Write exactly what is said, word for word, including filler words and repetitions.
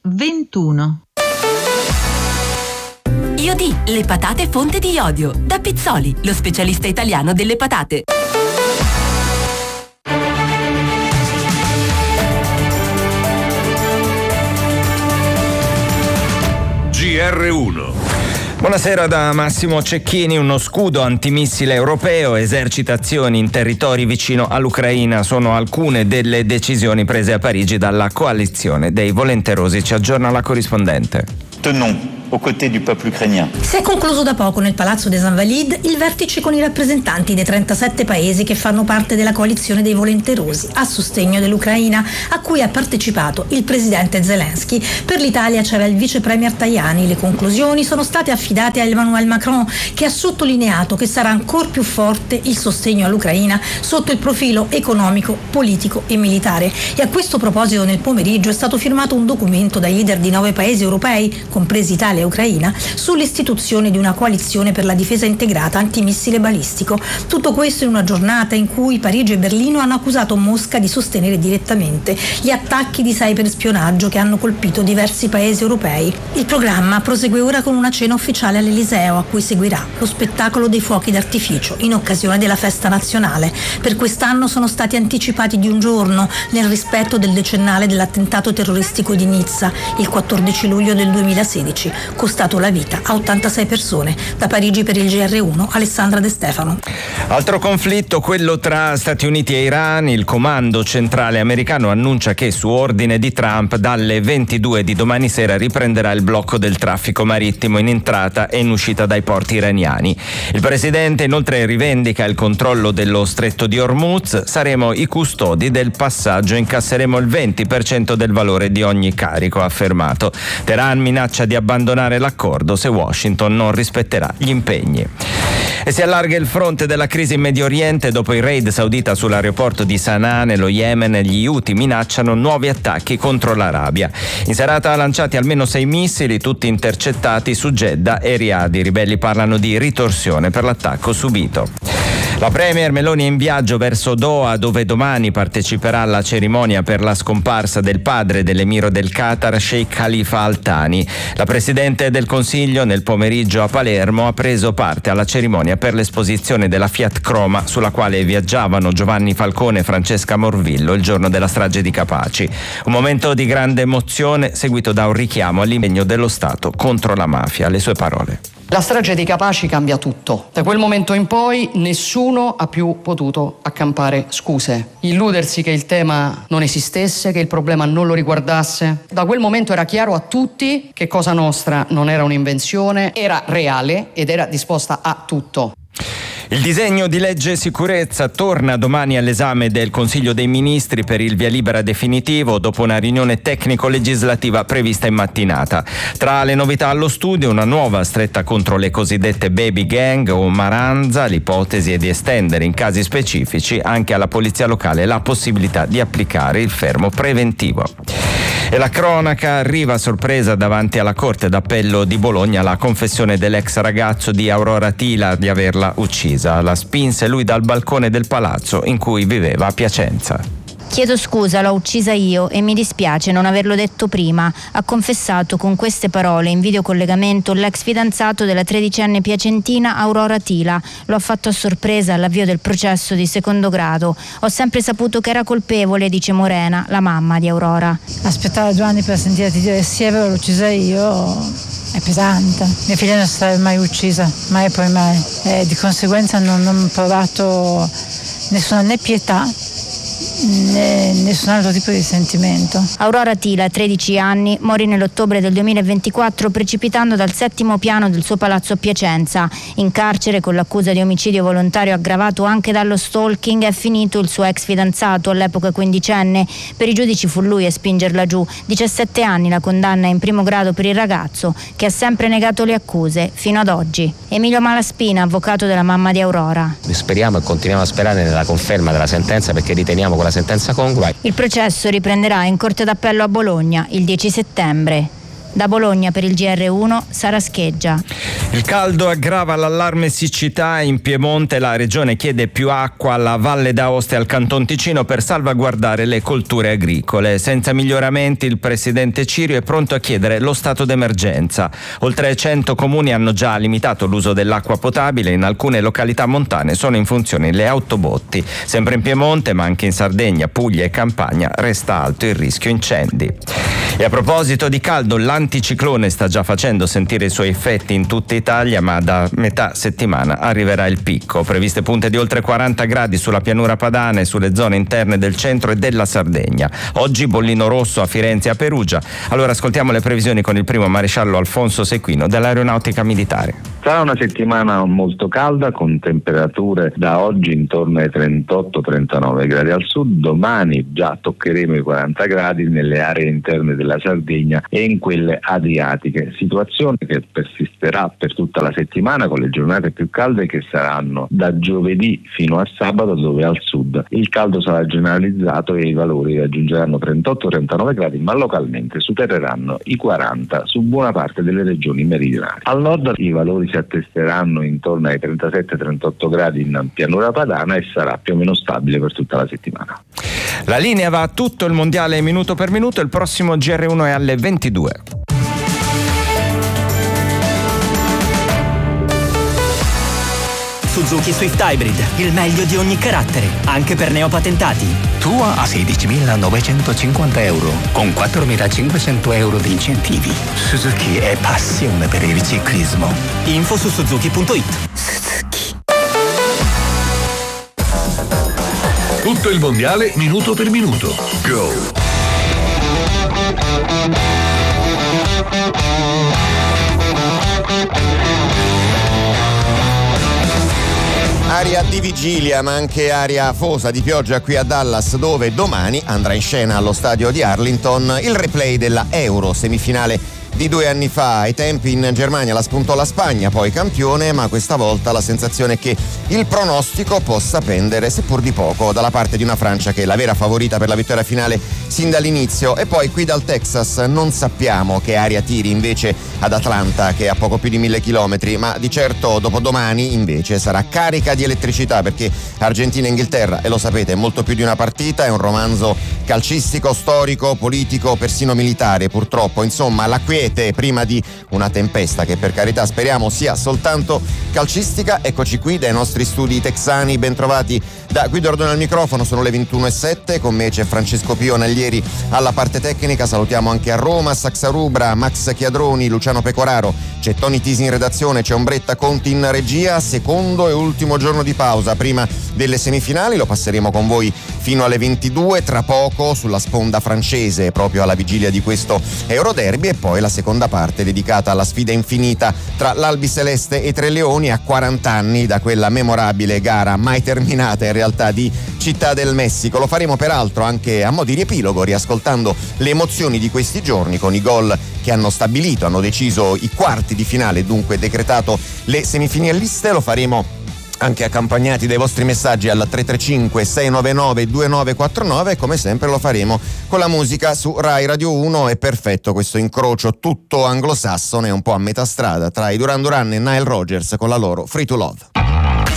ventuno. Iodi, le patate fonte di iodio. Da Pizzoli, lo specialista italiano delle patate. G R uno. Buonasera da Massimo Cecchini. Uno scudo antimissile europeo, esercitazioni in territori vicino all'Ucraina sono alcune delle decisioni prese a Parigi dalla coalizione dei volenterosi. Ci aggiorna la corrispondente. Tenons aux côtés du peuple ukrainien. Si è concluso da poco nel Palazzo des Invalides il vertice con i rappresentanti dei trentasette paesi che fanno parte della coalizione dei volenterosi a sostegno dell'Ucraina, a cui ha partecipato il presidente Zelensky. Per l'Italia c'era il vice premier Tajani. Le conclusioni sono state affidate a Emmanuel Macron, che ha sottolineato che sarà ancora più forte il sostegno all'Ucraina sotto il profilo economico, politico e militare. E a questo proposito nel pomeriggio è stato firmato un documento dai leader di nove paesi europei, compresi Italia e Ucraina, sull'istituzione di una coalizione per la difesa integrata antimissile balistico. Tutto questo in una giornata in cui Parigi e Berlino hanno accusato Mosca di sostenere direttamente gli attacchi di cyberspionaggio che hanno colpito diversi paesi europei. Il programma prosegue ora con una cena ufficiale all'Eliseo, a cui seguirà lo spettacolo dei fuochi d'artificio in occasione della festa nazionale. Per quest'anno sono stati anticipati di un giorno, nel rispetto del decennale dell'attentato terroristico di Nizza, il quattordici luglio del duemilasedici, costato la vita a ottantasei persone. Da Parigi per il G R uno, Alessandra De Stefano. Altro conflitto, quello tra Stati Uniti e Iran. Il comando centrale americano annuncia che su ordine di Trump dalle ventidue di domani sera riprenderà il blocco del traffico marittimo in entrata e in uscita dai porti iraniani. Il presidente inoltre rivendica il controllo dello stretto di Hormuz. Saremo i custodi del passaggio, incasseremo il venti per cento del valore di ogni carico, ha affermato. Teheran minaccia di abbandonare l'accordo se Washington non rispetterà gli impegni. E si allarga il fronte della crisi in Medio Oriente dopo il raid saudita sull'aeroporto di Sana'a nello Yemen. Gli Houthi minacciano nuovi attacchi contro l'Arabia. In serata lanciati almeno sei missili, tutti intercettati su Jeddah e Riyadh. I ribelli parlano di ritorsione per l'attacco subito. La premier Meloni è in viaggio verso Doha, dove domani parteciperà alla cerimonia per la scomparsa del padre dell'emiro del Qatar, Sheikh Khalifa Al Thani. La presidente del Consiglio nel pomeriggio a Palermo ha preso parte alla cerimonia per l'esposizione della Fiat Croma, sulla quale viaggiavano Giovanni Falcone e Francesca Morvillo il giorno della strage di Capaci. Un momento di grande emozione seguito da un richiamo all'impegno dello Stato contro la mafia. Le sue parole. La strage di Capaci cambia tutto. Da quel momento in poi nessuno ha più potuto accampare scuse, illudersi che il tema non esistesse, che il problema non lo riguardasse. Da quel momento era chiaro a tutti che Cosa Nostra non era un'invenzione, era reale ed era disposta a tutto. Il disegno di legge sicurezza torna domani all'esame del Consiglio dei Ministri per il via libera definitivo dopo una riunione tecnico-legislativa prevista in mattinata. Tra le novità allo studio una nuova stretta contro le cosiddette baby gang o maranza. L'ipotesi è di estendere in casi specifici anche alla polizia locale la possibilità di applicare il fermo preventivo. E la cronaca arriva a sorpresa davanti alla Corte d'Appello di Bologna la confessione dell'ex ragazzo di Aurora Tila di averla uccisa. La spinse lui dal balcone del palazzo in cui viveva a Piacenza. Chiedo scusa, l'ho uccisa io e mi dispiace non averlo detto prima, ha confessato con queste parole in videocollegamento l'ex fidanzato della tredicenne piacentina Aurora Tila. Lo ha fatto a sorpresa all'avvio del processo di secondo grado. Ho sempre saputo che era colpevole, dice Morena, la mamma di Aurora. Aspettare due anni per sentirti dire sì, è vero, l'ho uccisa io, è pesante. Mia figlia non sarebbe mai uccisa, mai e poi mai. E di conseguenza non ho provato nessuna né pietà né nessun altro tipo di sentimento. Aurora Tila, tredici anni, morì nell'ottobre del duemilaventiquattro precipitando dal settimo piano del suo palazzo a Piacenza. In carcere con l'accusa di omicidio volontario aggravato anche dallo stalking è finito il suo ex fidanzato, all'epoca quindicenne. Per i giudici fu lui a spingerla giù. diciassette anni la condanna in primo grado per il ragazzo, che ha sempre negato le accuse fino ad oggi. Emilio Malaspina, avvocato della mamma di Aurora. Speriamo e continuiamo a sperare nella conferma della sentenza, perché riteniamo quella sentenza congrua. Il processo riprenderà in Corte d'Appello a Bologna il dieci settembre. Da Bologna per il G R uno, Sara Scheggia. Il caldo aggrava l'allarme siccità in Piemonte. La regione chiede più acqua alla Valle d'Aosta e al Canton Ticino per salvaguardare le colture agricole. Senza miglioramenti, il presidente Cirio è pronto a chiedere lo stato d'emergenza. Oltre cento comuni hanno già limitato l'uso dell'acqua potabile. In alcune località montane sono in funzione le autobotti. Sempre in Piemonte, ma anche in Sardegna, Puglia e Campania, resta alto il rischio incendi. E a proposito di caldo, l'anticiclone sta già facendo sentire i suoi effetti in tutta Italia, ma da metà settimana arriverà il picco. Previste punte di oltre quaranta gradi sulla pianura padana e sulle zone interne del centro e della Sardegna. Oggi bollino rosso a Firenze e a Perugia. Allora ascoltiamo le previsioni con il primo maresciallo Alfonso Sequino dell'Aeronautica Militare. Sarà una settimana molto calda con temperature da oggi intorno ai trentotto trentanove gradi al sud. Domani già toccheremo i quaranta gradi nelle aree interne della Sardegna e in quelle adriatiche, situazione che persisterà per tutta la settimana con le giornate più calde che saranno da giovedì fino a sabato, dove al sud il caldo sarà generalizzato e i valori raggiungeranno trentotto trentanove gradi, ma localmente supereranno i quaranta su buona parte delle regioni meridionali. Al nord i valori si attesteranno intorno ai trentasette trentotto gradi in pianura padana e sarà più o meno stabile per tutta la settimana. La linea va a tutto il mondiale minuto per minuto. Il prossimo G R uno è alle ventidue. Suzuki Swift Hybrid, il meglio di ogni carattere, anche per neopatentati. Tua a sedicimilanovecentocinquanta euro, con quattromilacinquecento euro di incentivi. Suzuki è passione per il ciclismo. Info su suzuki punto it. Suzuki. Tutto il mondiale minuto per minuto. Go! Aria di vigilia, ma anche aria afosa di pioggia qui a Dallas, dove domani andrà in scena allo stadio di Arlington il replay della Euro, semifinale di due anni fa. Ai tempi in Germania la spuntò la Spagna, poi campione, ma questa volta la sensazione è che il pronostico possa pendere, seppur di poco, dalla parte di una Francia che è la vera favorita per la vittoria finale sin dall'inizio. E poi qui dal Texas non sappiamo che aria tiri invece ad Atlanta, che è a poco più di mille chilometri, ma di certo dopodomani invece sarà carica di elettricità, perché Argentina e Inghilterra, e lo sapete, è molto più di una partita, è un romanzo calcistico, storico, politico, persino militare purtroppo. Insomma, la quiete prima di una tempesta che per carità speriamo sia soltanto calcistica. Eccoci qui dai nostri studi texani, bentrovati da Guido Ordone al microfono. Sono le ventuno e sette, con me c'è Francesco Pio Naglieri alla parte tecnica. Salutiamo anche a Roma Saxa Rubra, Max Chiadroni, Luciano Pecoraro, c'è Tony Tisi in redazione, c'è Ombretta Conti in regia. Secondo e ultimo giorno di pausa prima delle semifinali, lo passeremo con voi fino alle ventidue, tra poco sulla sponda francese, proprio alla vigilia di questo Euroderby, e poi la seconda parte dedicata alla sfida infinita tra l'Albiceleste e i Tre Leoni, a quaranta anni da quella memorabile gara mai terminata in realtà di Città del Messico. Lo faremo peraltro anche a mo' di riepilogo, riascoltando le emozioni di questi giorni con i gol che hanno stabilito, hanno deciso i quarti di finale, dunque decretato le semifinaliste. Lo faremo anche accompagnati dai vostri messaggi al tre tre cinque sei nove nove due nove quattro nove, e come sempre lo faremo con la musica su Rai Radio uno. È perfetto questo incrocio tutto anglosassone, un po' a metà strada tra i Duran Duran e Nile Rodgers con la loro Free to Love.